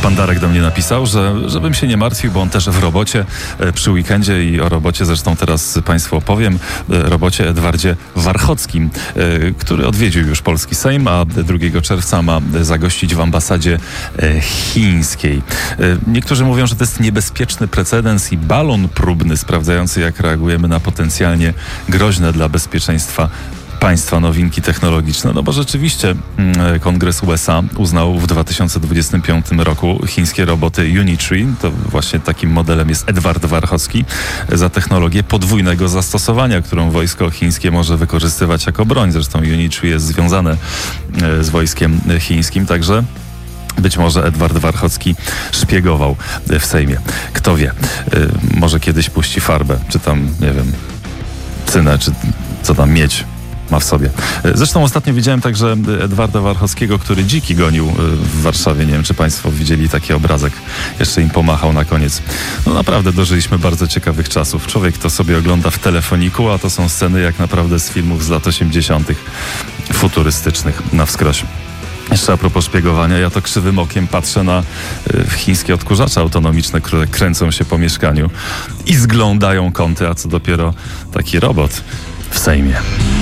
Pan Darek do mnie napisał, żebym się nie martwił, bo on też w robocie przy weekendzie i o robocie zresztą teraz Państwu opowiem. Robocie Edwardzie Warchockim, który odwiedził już polski Sejm, a 2 czerwca ma zagościć w ambasadzie chińskiej. Niektórzy mówią, że to jest niebezpieczny precedens i balon próbny sprawdzający, jak reagujemy na potencjalnie groźne dla bezpieczeństwa państwa nowinki technologiczne. No bo rzeczywiście Kongres USA uznał w 2025 roku chińskie roboty Unitree, to właśnie takim modelem jest Edward Warchocki, za technologię podwójnego zastosowania, którą wojsko chińskie może wykorzystywać jako broń. Zresztą Unitree jest związane z wojskiem chińskim, także być może Edward Warchocki szpiegował w Sejmie. Kto wie, może kiedyś puści farbę, czy tam, nie wiem, cynę, czy co tam miedź ma w sobie. Zresztą ostatnio widziałem także Edwarda Warchockiego, który dziki gonił w Warszawie. Nie wiem, czy Państwo widzieli taki obrazek. Jeszcze im pomachał na koniec. No naprawdę dożyliśmy bardzo ciekawych czasów. Człowiek to sobie ogląda w telefoniku, a to są sceny jak naprawdę z filmów z lat 80. futurystycznych na wskroś. Jeszcze a propos szpiegowania, ja to krzywym okiem patrzę na chińskie odkurzacze autonomiczne, które kręcą się po mieszkaniu i zglądają kąty, a co dopiero taki robot w Sejmie.